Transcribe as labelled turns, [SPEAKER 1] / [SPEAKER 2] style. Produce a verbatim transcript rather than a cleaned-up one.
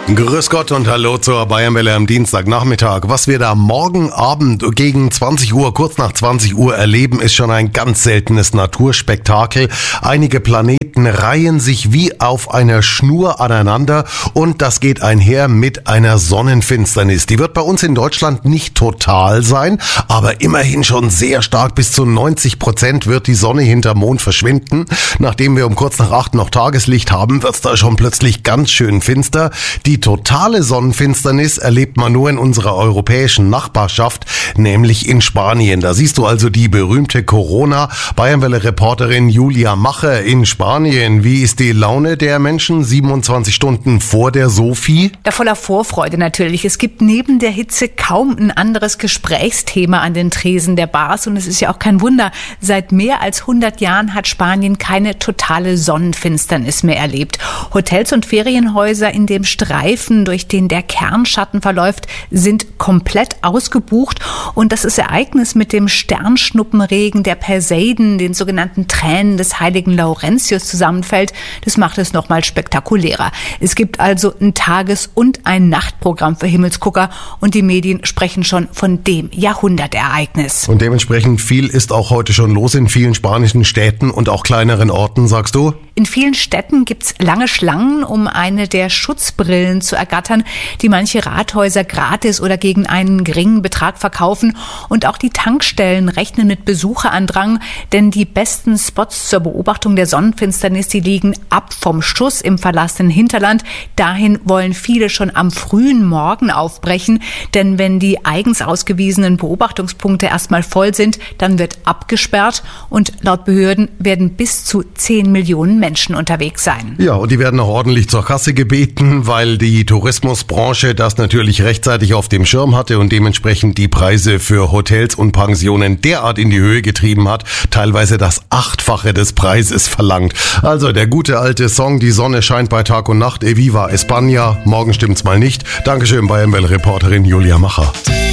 [SPEAKER 1] Grüß Gott und hallo zur Bayernwelle am Dienstagnachmittag. Was wir da morgen Abend gegen zwanzig Uhr, kurz nach zwanzig Uhr erleben, ist schon ein ganz seltenes Naturspektakel. Einige Planeten reihen sich wie auf einer Schnur aneinander und das geht einher mit einer Sonnenfinsternis. Die wird bei uns in Deutschland nicht total sein, aber immerhin schon sehr stark. Bis zu neunzig Prozent wird die Sonne hinterm Mond verschwinden. Nachdem wir um kurz nach acht noch Tageslicht haben, wird's da schon plötzlich ganz schön finster. Die totale Sonnenfinsternis erlebt man nur in unserer europäischen Nachbarschaft, nämlich in Spanien. Da siehst du also die berühmte Corona-Bayernwelle-Reporterin Julia Macher in Spanien. Wie ist die Laune der Menschen siebenundzwanzig Stunden vor der Sophie?
[SPEAKER 2] Ja, voller Vorfreude natürlich. Es gibt neben der Hitze kaum ein anderes Gesprächsthema an den Tresen der Bars. Und es ist ja auch kein Wunder, seit mehr als hundert Jahren hat Spanien keine totale Sonnenfinsternis mehr erlebt. Hotels und Ferienhäuser in dem Streifen, durch den der Kernschatten verläuft, sind komplett ausgebucht. Und das ist Ereignis mit dem Sternschnuppenregen der Perseiden, den sogenannten Tränen des heiligen Laurentius zusammenfällt. Das macht es nochmal spektakulärer. Es gibt also ein Tages- und ein Nachtprogramm für Himmelsgucker und die Medien sprechen schon von dem Jahrhundertereignis.
[SPEAKER 1] Und dementsprechend viel ist auch heute schon los in vielen spanischen Städten und auch kleineren Orten, sagst du?
[SPEAKER 2] In vielen Städten gibt's lange Schlangen, um eine der Schutzbrillen zu ergattern, die manche Rathäuser gratis oder gegen einen geringen Betrag verkaufen. Und auch die Tankstellen rechnen mit Besucherandrang, denn die besten Spots zur Beobachtung der Sonnenfinsternis, die liegen ab vom Schuss im verlassenen Hinterland. Dahin wollen viele schon am frühen Morgen aufbrechen, denn wenn die eigens ausgewiesenen Beobachtungspunkte erstmal voll sind, dann wird abgesperrt und laut Behörden werden bis zu zehn Millionen Menschen unterwegs sein.
[SPEAKER 1] Ja, und die werden auch ordentlich zur Kasse gebeten, weil die Tourismusbranche das natürlich rechtzeitig auf dem Schirm hatte und dementsprechend die Preise für Hotels und Pensionen derart in die Höhe getrieben hat, teilweise das Achtfache des Preises verlangt. Also der gute alte Song, die Sonne scheint bei Tag und Nacht, Eviva España, morgen stimmt's mal nicht. Dankeschön, Bayernwelle-Reporterin Julia Macher.